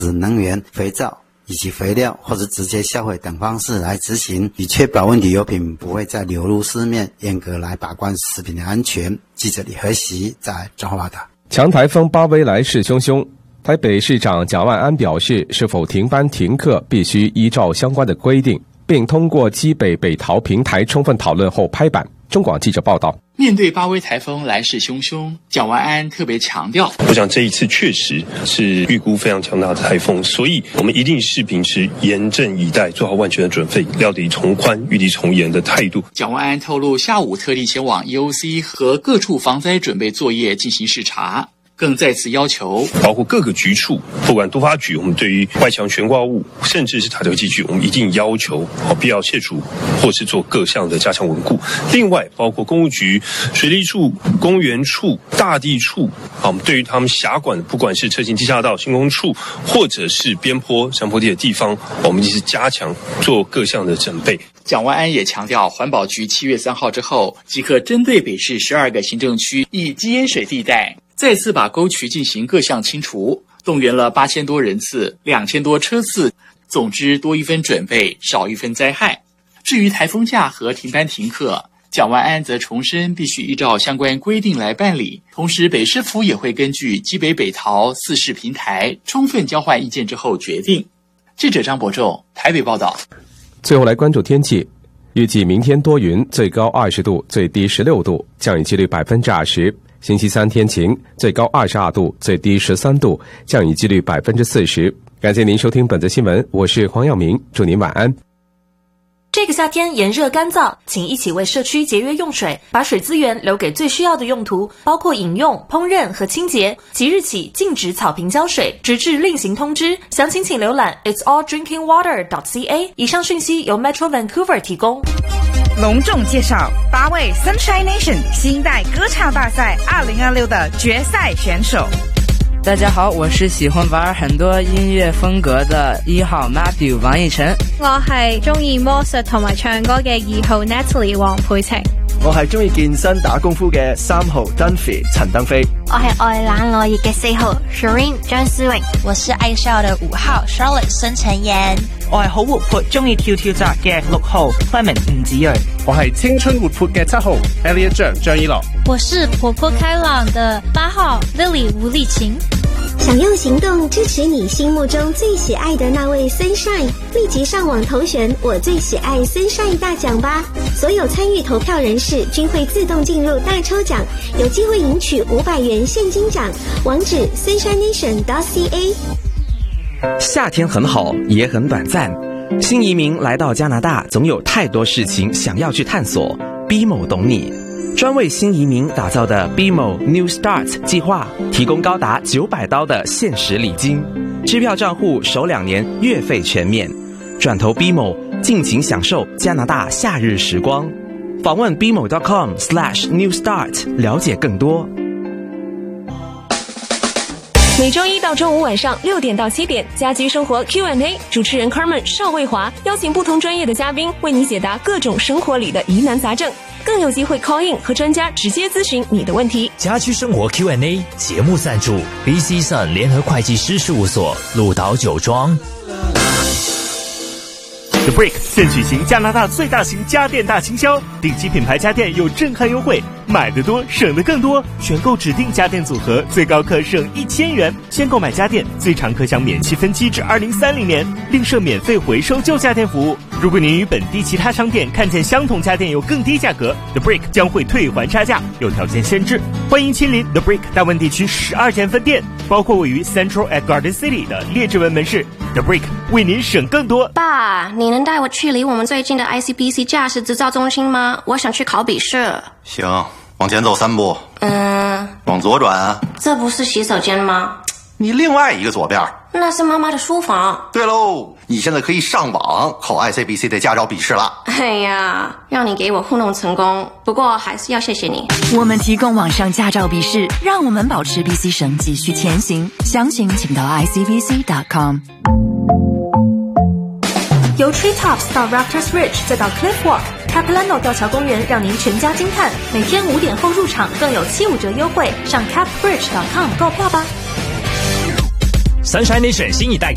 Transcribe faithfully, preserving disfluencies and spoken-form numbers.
能源、肥皂以及肥料或者直接销毁等方式来执行，以确保问题油品不会再流入市面，严格来把关食品的安全。记者李和喜在彰化报道。 强台风巴威来势汹汹，台北市长蒋万安表示，是否停班停课必须依照相关的规定，并通过基北北桃平台充分讨论后拍板。中广记者报道。 面对巴威台风来势汹汹，蒋万安特别强调， 我想这一次确实是预估非常强大的台风，所以我们一定是秉持严阵以待，做好万全的准备，料敌从宽，御敌从严的态度。 蒋万安透露，下午特地前往 E O C 和各处防灾准备作业进行视察，更再次要求包括各个局处，不管都发局，我们对于外墙悬挂物，甚至是塔头机具，我们一定要求必要卸除，或是做各项的加强稳固。另外，包括公务局、水利处、公园处、大地处，我们对于他们辖管，不管是车行地下道、新工处，或者是边坡、山坡地的地方，我们一直加强做各项的准备。 蒋万安也强调，环保局七月三号之后，即可针对北市十二个行政区以积淹水地带，再次把沟渠进行各项清除，动员了八千多人次、两千多车次。总之，多一分准备，少一分灾害。至于台风假和停班停课，蒋万安则重申必须依照相关规定来办理。同时，北市府也会根据基北北桃四市平台充分交换意见之后决定。记者张伯仲台北报道。 最后来关注天气，预计明天多云，最高二十度，最低十六度，降雨几率百分之二十。星期三天晴，最高二十二度，最低十三度，降雨几率百分之四十。感谢您收听本则新闻，我是黄耀明，祝您晚安。 这个夏天炎热干燥，请一起为社区节约用水，把水资源留给最需要的用途，包括饮用、烹饪和清洁。即日起禁止草坪浇水，直至另行通知。详情请浏览 its all drinking water dot c a。 以上讯息由 Metro Vancouver 提供。 隆重介绍八位 Sunshine Nation 新一代歌唱大赛二零二六的决赛选手。 大家好，我是喜欢玩很多音乐風格的一號 Matthew 王奕晨。 我係中意魔術同埋唱歌嘅二號 Natalie 黃佩晴。 我係中意健身打功夫嘅三號 Dunphy 陳登飛。 我係愛冷愛熱嘅四號 Shireen 張思穎。 我是愛笑的五號 Charlotte 孫晨妍。 我係好活潑中意跳跳紮嘅六號 Clement 吳子睿。 我係青春活潑嘅七號 Elliot 張張一樂。 我是活潑開朗的八號 Lily 吳麗琴。 想用行動支持你心目中最喜愛的那位 Sunshine， 立即上網投選我最喜愛 Sunshine 大獎吧！所有參與投票人士均會自動進入大抽獎，有機會贏取五百元現金獎。網址 sunshine nation dot c a。 夏天很好，也很短暫。新移民來到加拿大，總有太多事情想要去探索。B M O 懂你。專為新移民打造的 B M O New Start 計劃，提供高達九百刀的限時禮金，支票賬戶首兩年月費全免，轉投 B M O 盡情享受加拿大夏日時光。訪問 b m o dot com slash new start 了解更多。 每周一到周五晚上六點到七點，家居生活 Q and A， 主持人 Carmen 邵衛華邀請不同專業的嘉賓，為你解答各種生活裡的疑難雜症，更有機會 call in 和專家直接諮詢你的問題。 家居生活 Q and A 節目贊助 B C Sun 聯合會計師事務所，鹿島酒莊。 The Brick 正舉行加拿大最大型家電大清銷，頂級品牌家電有震撼優惠，買得多省得更多，選購指定家電組合最高可省一千元，先購買家電最長可享免息分期至二零三零年，另設免費回收舊家電服務。如果您與本地其他商店看見相同家電有更低價格， The Brick 將會退還差價，有條件限制。歡迎親臨 The Brick 大溫地區十二間分店，包括位於 Central at Garden City 的列治文門市。The Brick 為您省更多。 爸，你能帶我去離我們最近的 I C B C 駕駛執照中心嗎？我想去考筆試。 行，往前走三步。 嗯。 往左轉啊。 這不是洗手間嗎？ 你另外一個左邊。 那是媽媽的書房。 對嘍，你現在可以上網考 I C B C 的駕照筆試了。 哎呀，讓你給我糊弄成功，不過還是要謝謝你。 我們提供網上駕照筆試，讓我們保持 B C 省繼續前行。詳情請到 I C B C dot com。 由 Treetops 到 Raptors Ridge 再到 Cliff Walk，Capilano 吊橋公園讓您全家驚嘆。每天五點後入場更有七五折優惠，上 cap bridge dot com 購票吧。 Sunshine Nation 新一代